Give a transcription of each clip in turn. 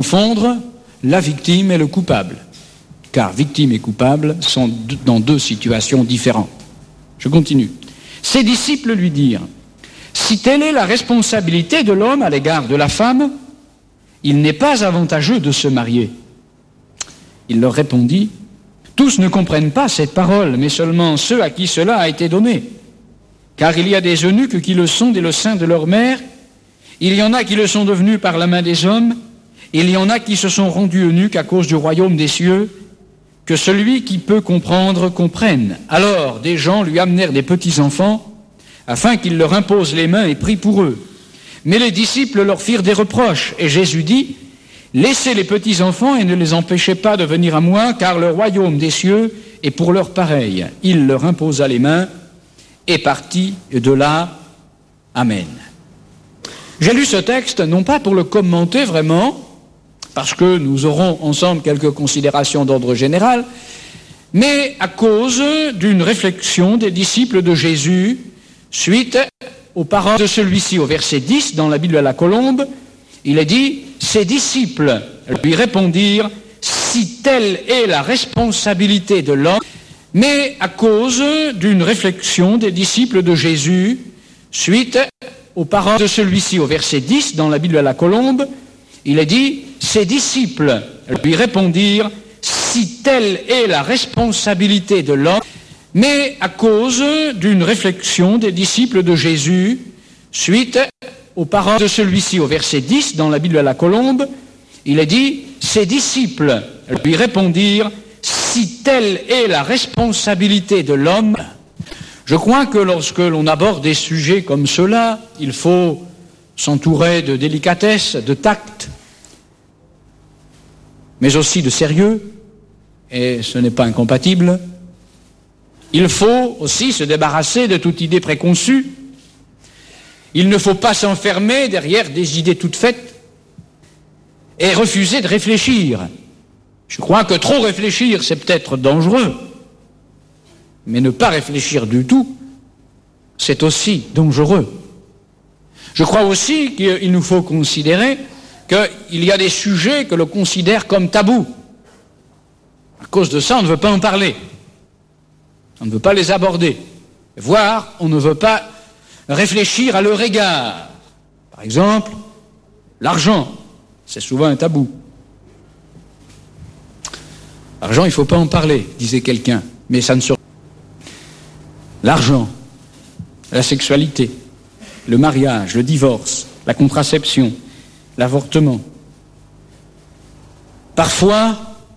confondre la victime et le coupable, car victime et coupable sont dans deux situations différentes. Je continue. Ses disciples lui dirent: si telle est la responsabilité de l'homme à l'égard de la femme, il n'est pas avantageux de se marier. Il leur répondit: tous ne comprennent pas cette parole, mais seulement ceux à qui cela a été donné. Car il y a des eunuques qui le sont dès le sein de leur mère, il y en a qui le sont devenus par la main des hommes, il y en a qui se sont rendus eunuques à cause du royaume des cieux. Que celui qui peut comprendre comprenne. Alors des gens lui amenèrent des petits-enfants, afin qu'il leur impose les mains et prie pour eux. Mais les disciples leur firent des reproches, et Jésus dit: laissez les petits-enfants et ne les empêchez pas de venir à moi, car le royaume des cieux est pour leurs pareils. Il leur imposa les mains et partit de là. Amen. J'ai lu ce texte, non pas pour le commenter vraiment, parce que nous aurons ensemble quelques considérations d'ordre général, mais à cause d'une réflexion des disciples de Jésus, suite aux paroles de celui-ci. Au verset 10, dans la Bible à la Colombe, il est dit: ses disciples lui répondirent: si telle est la responsabilité de l'homme, mais à cause d'une réflexion des disciples de Jésus, suite aux paroles de celui-ci. Au verset 10, dans la Bible à la Colombe, il est dit: ses disciples lui répondirent: si telle est la responsabilité de l'homme, mais à cause d'une réflexion des disciples de Jésus, suite aux paroles de celui-ci. Au verset 10, dans la Bible à la Colombe, il est dit: ses disciples lui répondirent: si telle est la responsabilité de l'homme. Je crois que lorsque l'on aborde des sujets comme ceux-là, il faut s'entourer de délicatesse, de tact, mais aussi de sérieux, et ce n'est pas incompatible. Il faut aussi se débarrasser de toute idée préconçue. Il ne faut pas s'enfermer derrière des idées toutes faites et refuser de réfléchir. Je crois que trop réfléchir, c'est peut-être dangereux, mais ne pas réfléchir du tout, c'est aussi dangereux. Je crois aussi qu'il nous faut considérer qu'il y a des sujets que l'on considère comme tabous. À cause de ça, on ne veut pas en parler. On ne veut pas les aborder. Voire, on ne veut pas réfléchir à leur égard. Par exemple, l'argent, c'est souvent un tabou. L'argent, il ne faut pas en parler, disait quelqu'un, mais ça ne se... L'argent, la sexualité, le mariage, le divorce, la contraception, l'avortement. Parfois,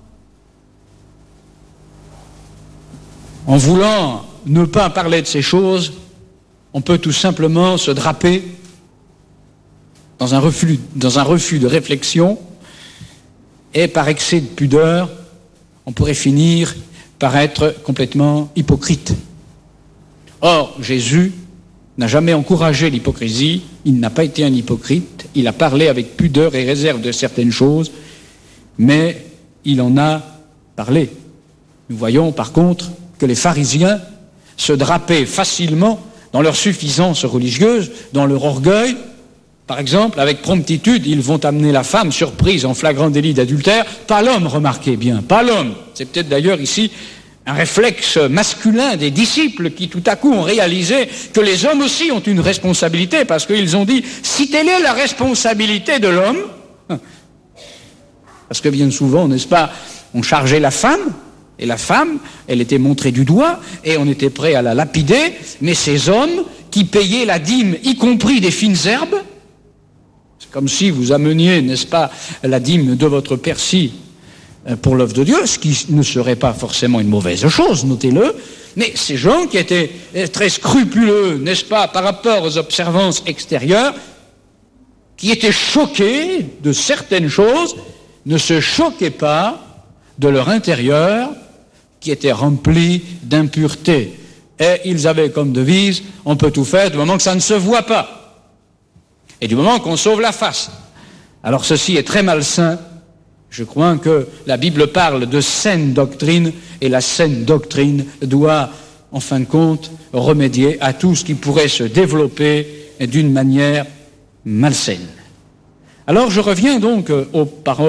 en voulant ne pas parler de ces choses, on peut tout simplement se draper dans un refus de réflexion, et par excès de pudeur, on pourrait finir par être complètement hypocrite. Or, Jésus n'a jamais encouragé l'hypocrisie, il n'a pas été un hypocrite, il a parlé avec pudeur et réserve de certaines choses, mais il en a parlé. Nous voyons par contre que les pharisiens se drapaient facilement dans leur suffisance religieuse, dans leur orgueil. Par exemple, avec promptitude, ils vont amener la femme surprise en flagrant délit d'adultère, pas l'homme, remarquez bien, pas l'homme. C'est peut-être d'ailleurs ici un réflexe masculin des disciples qui tout à coup ont réalisé que les hommes aussi ont une responsabilité, parce qu'ils ont dit, si telle est la responsabilité de l'homme, parce que bien souvent, n'est-ce pas, on chargeait la femme, et la femme, elle était montrée du doigt, et on était prêt à la lapider, mais ces hommes qui payaient la dîme, y compris des fines herbes, c'est comme si vous ameniez, n'est-ce pas, la dîme de votre persil pour l'œuvre de Dieu, ce qui ne serait pas forcément une mauvaise chose, notez-le, mais ces gens qui étaient très scrupuleux, n'est-ce pas, par rapport aux observances extérieures, qui étaient choqués de certaines choses, ne se choquaient pas de leur intérieur, qui était rempli d'impureté. Et ils avaient comme devise, on peut tout faire du moment que ça ne se voit pas, et du moment qu'on sauve la face. Alors ceci est très malsain. Je crois que la Bible parle de saine doctrine, et la saine doctrine doit, en fin de compte, remédier à tout ce qui pourrait se développer d'une manière malsaine. Alors je reviens donc aux paroles